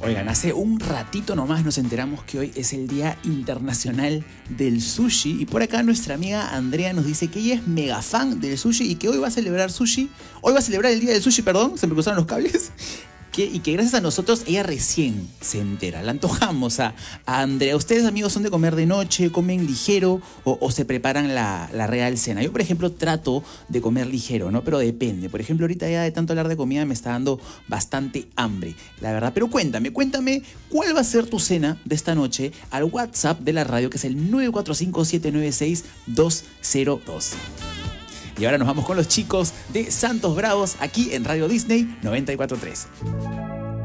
Oigan, hace un ratito nomás nos enteramos que hoy es el Día Internacional del Sushi y por acá nuestra amiga Andrea nos dice que ella es mega fan del sushi y que hoy va a celebrar el Día del Sushi, perdón, se me cruzaron los cables. Y que gracias a nosotros ella recién se entera. La antojamos a Andrea. ¿Ustedes, amigos, son de comer de noche, comen ligero o se preparan la real cena? Yo, por ejemplo, trato de comer ligero, ¿no? Pero depende. Por ejemplo, ahorita ya de tanto hablar de comida me está dando bastante hambre, la verdad. Pero cuéntame, ¿cuál va a ser tu cena de esta noche? Al WhatsApp de la radio, que es el 945-796-202. Y ahora nos vamos con los chicos de Santos Bravos aquí en Radio Disney 94.3.